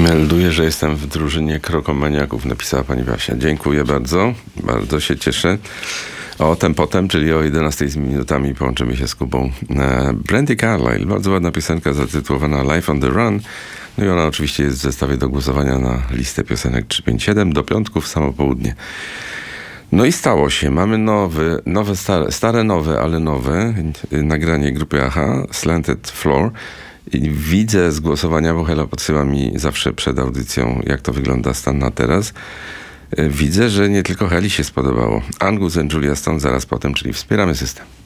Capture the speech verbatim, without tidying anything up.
Melduję, że jestem w drużynie krokomaniaków, napisała pani Basia. Dziękuję bardzo, bardzo się cieszę. O tem potem, czyli o jedenastej z minutami połączymy się z Kubą. Brandi Carlile, bardzo ładna piosenka zatytułowana Life on the Run. No i ona oczywiście jest w zestawie do głosowania na listę piosenek trzy pięć siedem do piątku w samo południe. No i stało się. Mamy nowy, nowe, stare, stare nowe, ale nowe nagranie grupy Aha, Slanted Floor. I widzę z głosowania, bo Hela podsyła mi zawsze przed audycją, jak to wygląda stan na teraz. Widzę, że nie tylko Heli się spodobało. Angus and Julia Stone zaraz potem, czyli wspieramy system.